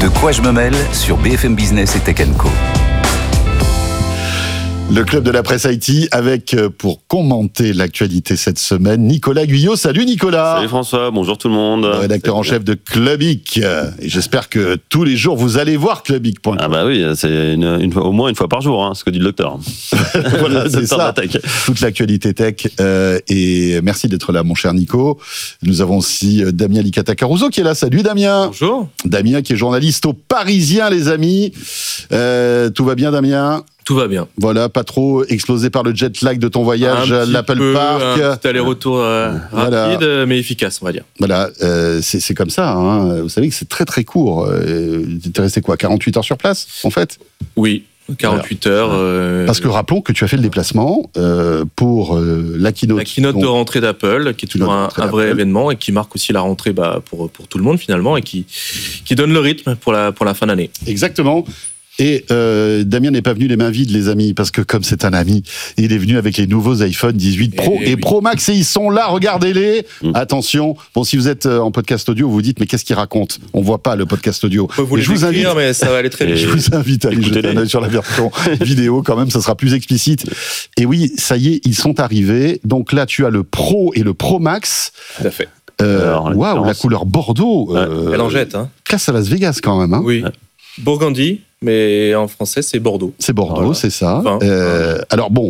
De quoi je me mêle sur BFM Business et Tech Co. Le club de la presse IT avec, pour commenter l'actualité cette semaine, Nicolas Guyot. Salut Nicolas. Salut François, bonjour tout le monde. Le rédacteur en chef de Clubic. Et j'espère que tous les jours vous allez voir Clubic.com. Ah bah oui, c'est au moins une fois par jour, ce que dit le docteur. Voilà, c'est ça. Toute l'actualité tech. Et merci d'être là, mon cher Nico. Nous avons aussi Damien Licata-Caruso qui est là. Salut Damien. Bonjour. Damien qui est journaliste au Parisien, les amis. Tout va bien Damien? Tout va bien. Voilà, pas trop explosé par le jet lag de ton voyage à l'Apple Park. Un petit aller-retour rapide, mais efficace, on va dire. Voilà, c'est comme ça. Vous savez que c'est très très court. T'es resté quoi, 48 heures sur place, en fait? Oui, 48 heures. Parce que rappelons que tu as fait le déplacement pour la keynote. La keynote de rentrée d'Apple, qui est toujours un vrai événement et qui marque aussi la rentrée pour tout le monde finalement et qui donne le rythme pour la fin d'année. Exactement. Et Damien n'est pas venu les mains vides, les amis, parce que comme c'est un ami, il est venu avec les nouveaux iPhone 18 Pro et Pro Max, et ils sont là, regardez-les. Attention, bon, si vous êtes en podcast audio, vous vous dites, mais qu'est-ce qu'il raconte? On voit pas le podcast audio. Vous je vous invite, mais ça va aller très vite. Je vous invite à aller jeter un œil sur la version vidéo, quand même, ça sera plus explicite. Et oui, ça y est, ils sont arrivés. Donc là, tu as le Pro et le Pro Max. Tout à fait. Waouh, la couleur Bordeaux. Elle en jette. Classe à Las Vegas, quand même. Oui. Burgundy, mais en français, c'est Bordeaux. C'est Bordeaux, voilà. C'est ça. Enfin, alors bon,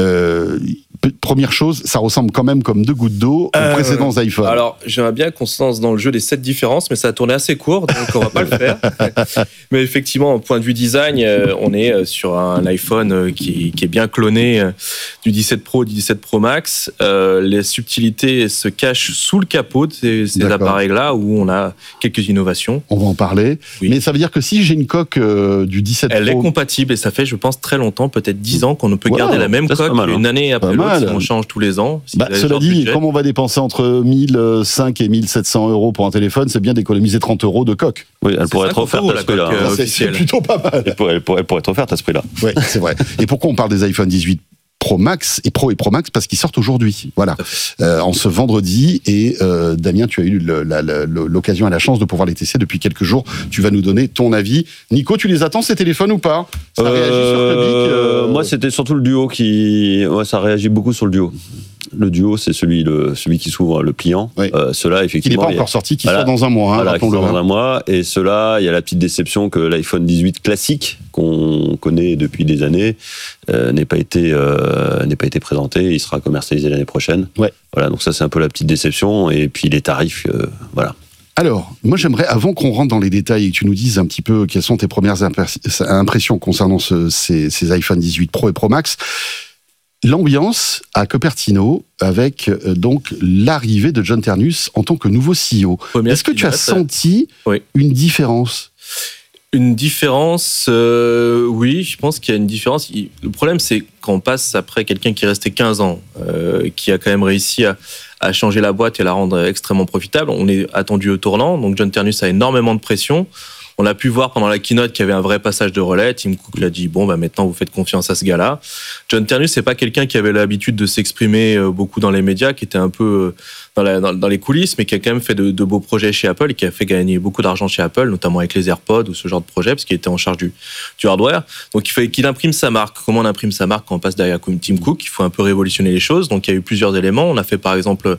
première chose, ça ressemble quand même comme deux gouttes d'eau aux précédents iPhones. Alors, j'aimerais bien qu'on se lance dans le jeu des 7 différences, mais ça a tourné assez court, donc on va pas le faire. Mais effectivement, au point de vue design, on est sur un iPhone qui est bien cloné du 17 Pro, du 17 Pro Max. Les subtilités se cachent sous le capot de ces appareils-là, où on a quelques innovations. On va en parler. Oui. Mais ça veut dire que si j'ai une coque du 17 Elle Pro... est compatible, et ça fait, je pense, très longtemps, peut-être 10 ans, qu'on ne peut garder la même coque une année après l'autre, si on change tous les ans. Si cela dit, comme on va dépenser entre 1005 et 1700 euros pour un téléphone, c'est bien d'économiser 30 euros de coque. Oui, elle pourrait être offerte à ce prix-là. C'est plutôt pas mal. Elle pourrait être offerte à ce prix-là. Oui, c'est vrai. Et pourquoi on parle des iPhone 18 Pro Max et Pro Max? Parce qu'ils sortent aujourd'hui, voilà, en ce vendredi. Et Damien, tu as eu l'occasion et la chance de pouvoir les tester depuis quelques jours. Tu vas nous donner ton avis. Nico, tu les attends ces téléphones ou pas? Ça réagit sur Clubic Moi, c'était surtout le duo qui... Ouais, ça réagit beaucoup sur le duo. Le duo, c'est celui qui s'ouvre, le pliant. Oui. Ceux-là, effectivement... Il n'est pas encore sorti, qui sort dans un mois. Voilà, qui sort dans un mois. Et ceux-là, il y a la petite déception que l'iPhone 18 classique, qu'on connaît depuis des années, n'ait pas été présenté. Il sera commercialisé l'année prochaine. Ouais. Voilà, donc ça, c'est un peu la petite déception. Et puis les tarifs, voilà. Alors, moi j'aimerais, avant qu'on rentre dans les détails et que tu nous dises un petit peu quelles sont tes premières impressions concernant ces iPhone 18 Pro et Pro Max, l'ambiance à Cupertino avec donc l'arrivée de John Ternus en tant que nouveau CEO. Est-ce que tu as senti une différence? Une différence, oui, je pense qu'il y a une différence. Le problème, c'est quand on passe après quelqu'un qui est resté 15 ans, qui a quand même réussi à changer la boîte et la rendre extrêmement profitable. On est attendu au tournant, donc John Ternus a énormément de pression. On a pu voir pendant la keynote qu'il y avait un vrai passage de relais. Tim Cook l'a dit, maintenant vous faites confiance à ce gars-là. John Ternus, c'est pas quelqu'un qui avait l'habitude de s'exprimer beaucoup dans les médias, qui était un peu dans les coulisses, mais qui a quand même fait de beaux projets chez Apple et qui a fait gagner beaucoup d'argent chez Apple, notamment avec les AirPods ou ce genre de projet, parce qu'il était en charge du hardware. Donc il fallait qu'il imprime sa marque. Comment on imprime sa marque quand on passe derrière Tim Cook? Il faut un peu révolutionner les choses. Donc il y a eu plusieurs éléments. On a fait par exemple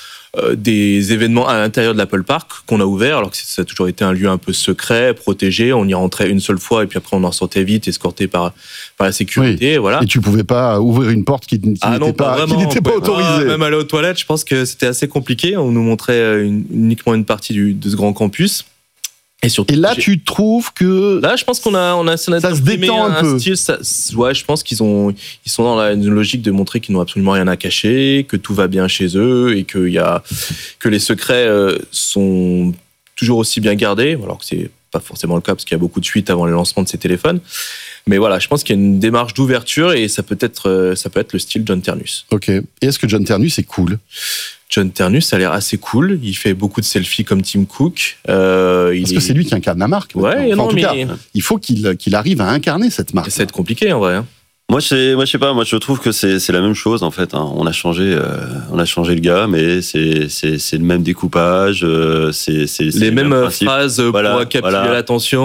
des événements à l'intérieur de l'Apple Park qu'on a ouvert, alors que ça a toujours été un lieu un peu secret, protégé. On y rentrait une seule fois et puis après on en sortait vite, escorté par la sécurité. Oui. Voilà. Et tu pouvais pas ouvrir une porte qui n'était pas autorisée. Même aller aux toilettes, je pense que c'était assez compliqué. On nous montrait uniquement une partie de ce grand campus. Et là, tu trouves que... Là, je pense qu'on a ça se détend un peu. Style, je pense qu'ils sont dans une logique de montrer qu'ils n'ont absolument rien à cacher, que tout va bien chez eux et que les secrets sont toujours aussi bien gardés, alors que c'est pas forcément le cas parce qu'il y a beaucoup de suites avant le lancement de ces téléphones. Mais voilà, je pense qu'il y a une démarche d'ouverture et ça peut être le style John Ternus. Ok. Et est-ce que John Ternus est cool? John Ternus a l'air assez cool. Il fait beaucoup de selfies comme Tim Cook. Parce que c'est lui qui incarne la marque. Ouais, en tout cas, il faut qu'il arrive à incarner cette marque. Ça va être compliqué en vrai. Moi, je sais pas. Moi, je trouve que c'est la même chose en fait. On a changé le gars, mais c'est le même découpage. C'est les mêmes phrases pour captiver l'attention.